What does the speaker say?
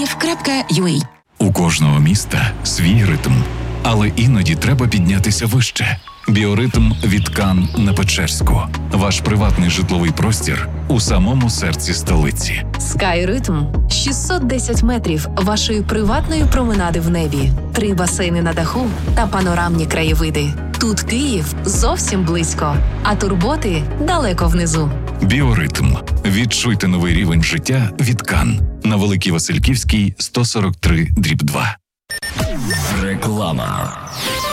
Biolife.ua. У кожного міста свій ритм, але іноді треба піднятися вище. Біоритм від Кан на Печерську. Ваш приватний житловий простір у самому серці столиці. Скайритм – 610 метрів вашої приватної променади в небі, 3 басейни на даху та панорамні краєвиди. Тут Київ зовсім близько, а турботи далеко внизу. Біоритм. Відчуйте новий рівень життя від Кан. На Великій Васильківській, 143/2. Реклама.